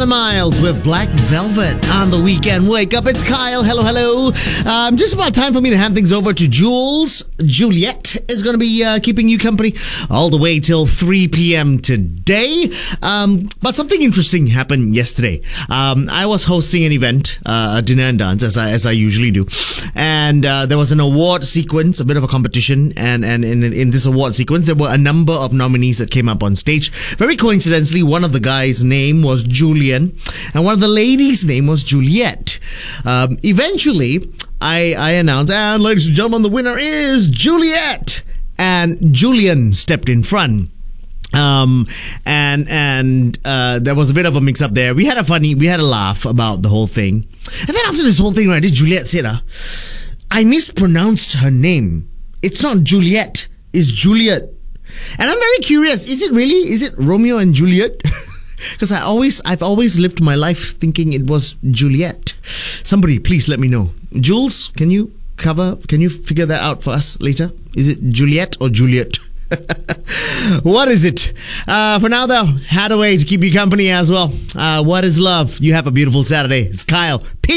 Tyler Miles with Black Velvet on the weekend. Wake up, it's Kyle. Hello. Just about time for me to hand things over to Jules. Juliet is going to be keeping you company all the way till 3 p.m. today. But something interesting happened yesterday. I was hosting an event, a dinner and dance, as I usually do. And there was an award sequence, a bit of a competition. And in this award sequence, there were a number of nominees that came up on stage. Very coincidentally, one of the guys' name was Julian, and one of the ladies' name was Juliet. Eventually, I announced, and ladies and gentlemen, the winner is Juliet. And Julian stepped in front. And there was a bit of a mix up there. We had a laugh about the whole thing. And then after this whole thing, right, this Juliet said, I mispronounced her name. It's not Juliet, it's Juliet. And I'm very curious, is it Romeo and Juliet? Because I've always lived my life thinking it was Juliet. Somebody, please let me know. Jules, can you figure that out for us later? Is it Juliet or Juliet? What is it? For now, though, Hadaway to keep you company as well. What is love? You have a beautiful Saturday. It's Kyle. Peace.